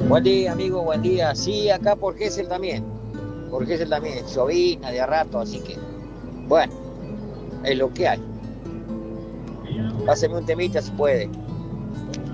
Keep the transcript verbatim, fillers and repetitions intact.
Buen día, amigo, buen día. Sí, acá por Gesell también. Por Gesell también. Llovina de a rato, así que, bueno, es lo que hay. Páseme un temita si puede.